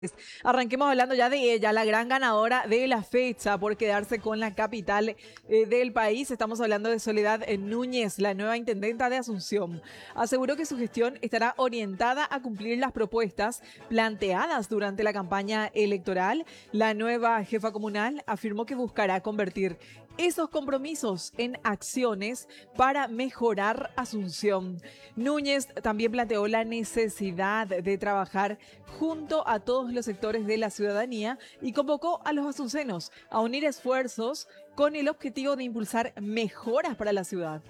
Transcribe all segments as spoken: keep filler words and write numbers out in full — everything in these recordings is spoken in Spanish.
Arranquemos hablando ya de ella, la gran ganadora de la fecha por quedarse con la capital eh, del país. Estamos hablando de Soledad eh, Núñez, la nueva intendenta de Asunción. Aseguró que su gestión estará orientada a cumplir las propuestas planteadas durante la campaña electoral. La nueva jefa comunal afirmó que buscará convertir esos compromisos en acciones para mejorar Asunción. Núñez también planteó la necesidad de trabajar junto a todos los sectores de la ciudadanía y convocó a los asuncenos a unir esfuerzos con el objetivo de impulsar mejoras para la ciudad.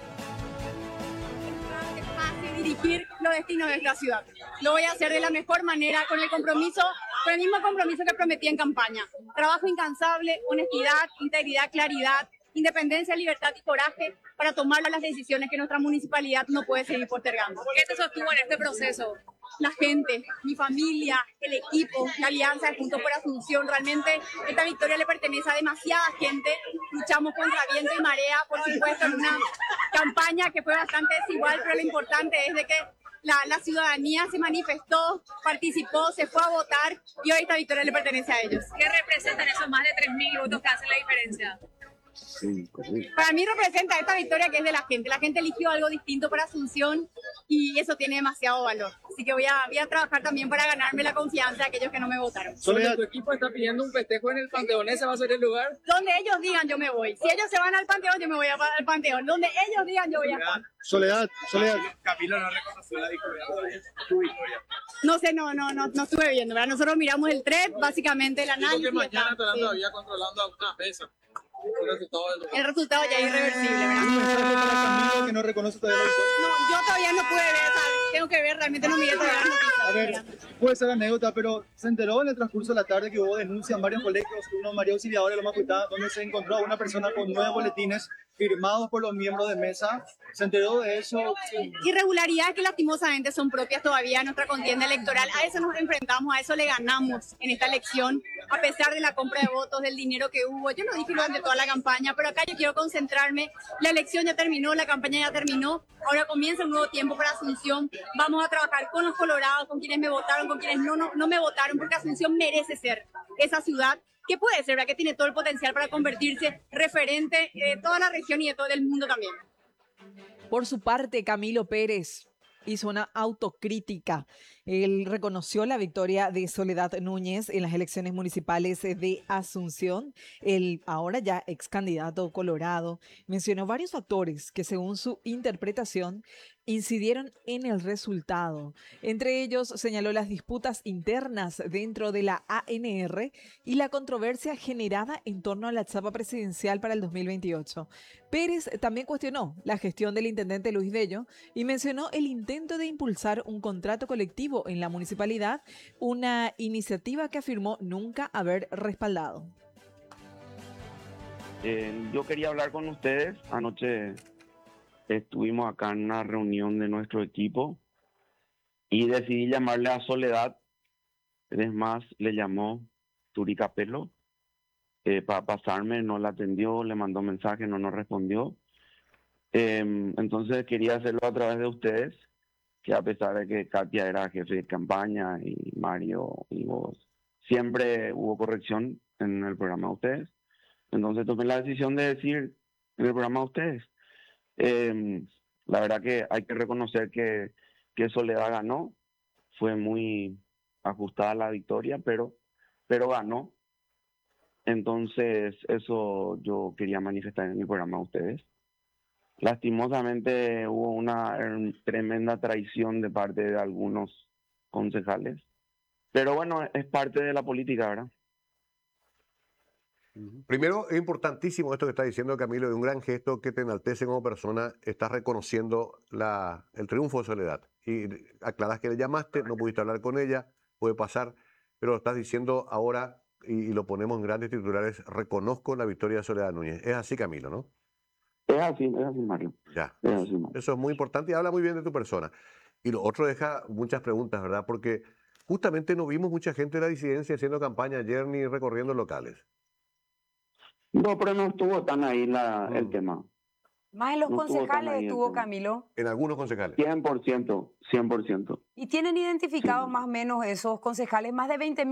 Dirigir los destinos de esta ciudad. Lo voy a hacer de la mejor manera, con el compromiso, con el mismo compromiso que prometí en campaña. Trabajo incansable, honestidad, integridad, claridad, independencia, libertad y coraje para tomar las decisiones que nuestra municipalidad no puede seguir postergando. ¿Qué te sostuvo en este proceso? La gente, mi familia, el equipo, la alianza de Juntos por Asunción. Realmente esta victoria le pertenece a demasiada gente. Luchamos contra viento y marea, por supuesto, en una campaña que fue bastante desigual, pero lo importante es de que la, la ciudadanía se manifestó, participó, se fue a votar y hoy esta victoria le pertenece a ellos. ¿Qué representan esos más de tres mil votos que hacen la diferencia? Sí, para mí representa esta victoria que es de la gente. La gente eligió algo distinto para Asunción y eso tiene demasiado valor. Así que voy a, voy a trabajar también para ganarme la confianza de aquellos que no me votaron. Soledad, tu equipo está pidiendo un festejo en el Panteón, ¿ese va a ser el lugar? Donde ellos digan yo me voy. Si ellos se van al Panteón, yo me voy al Panteón. Donde ellos digan yo voy a estar. Soledad, Soledad. Camilo no reconoció la victoria todavía. Tu victoria. No sé, no, no, no, no estuve viendo, ¿verdad? Nosotros miramos el thread, básicamente el análisis. Dijo que mañana estarán sí. todavía controlando a una mesa. El resultado, del... el resultado ya es irreversible, ¿verdad? Un mensaje para Camilo que no reconoce todavía la victoria. No, yo todavía no pude ver, ¿sabes? Tengo que ver, realmente no miré todavía las noticias. A ver, puede ser anécdota, pero se enteró en el transcurso de la tarde que hubo denuncia en varios colegios, uno María Auxiliadora de Loma Cuitá, donde se encontró a una persona con nueve boletines firmados por los miembros de mesa. ¿Se enteró de eso? Irregularidades que lastimosamente son propias todavía de nuestra contienda electoral. A eso nos enfrentamos, a eso le ganamos en esta elección, a pesar de la compra de votos, del dinero que hubo. Yo no dije durante toda la campaña, pero acá yo quiero concentrarme. La elección ya terminó, la campaña ya terminó. Ahora comienza un nuevo tiempo para Asunción. Vamos a trabajar con los colorados, con quienes me votaron, con quienes no, no, no me votaron, porque Asunción merece ser esa ciudad que puede ser, ¿verdad? Que tiene todo el potencial para convertirse referente de toda la región y de todo el mundo también. Por su parte, Camilo Pérez hizo una autocrítica. Él reconoció la victoria de Soledad Núñez en las elecciones municipales de Asunción. El ahora ya ex candidato colorado mencionó varios factores que, según su interpretación, incidieron en el resultado. Entre ellos señaló las disputas internas dentro de la A N R y la controversia generada en torno a la chapa presidencial para el dos mil veintiocho. Pérez también cuestionó la gestión del intendente Luis Bello y mencionó el intento de impulsar un contrato colectivo en la municipalidad, una iniciativa que afirmó nunca haber respaldado. Eh, yo quería hablar con ustedes. Anoche estuvimos acá en una reunión de nuestro equipo y decidí llamarle a Soledad. Es más, le llamó Turi Capello eh, para pasarme, no la atendió, le mandó mensaje, no nos respondió. Eh, entonces quería hacerlo a través de ustedes, que a pesar de que Katia era jefe de campaña y Mario y vos, siempre hubo corrección en el programa de ustedes. Entonces tomé la decisión de decir en el programa de ustedes. Eh, la verdad que hay que reconocer que, que Soledad ganó, fue muy ajustada la victoria, pero, pero ganó. Entonces eso yo quería manifestar en el programa de ustedes. Lastimosamente hubo una eh, tremenda traición de parte de algunos concejales, pero bueno, es parte de la política, ¿verdad? Primero, es importantísimo esto que está diciendo Camilo, de un gran gesto que te enaltece como persona. Estás reconociendo la, el triunfo de Soledad. Y aclaras que le llamaste, no pudiste hablar con ella, puede pasar, pero lo estás diciendo ahora y, y lo ponemos en grandes titulares: reconozco la victoria de Soledad Núñez. Es así, Camilo, ¿no? Es así, es así, Mario. Ya. Es así, Mario. Eso es muy importante y habla muy bien de tu persona. Y lo otro deja muchas preguntas, ¿verdad? Porque justamente no vimos mucha gente de la disidencia haciendo campaña ayer ni recorriendo locales. No, pero no estuvo tan ahí la, mm. el tema. Más en los No estuvo tan concejales ahí el estuvo, tema. Camilo. En algunos concejales. cien por ciento, cien por ciento. ¿Y tienen identificados Sí. más o menos esos concejales? Más de veinte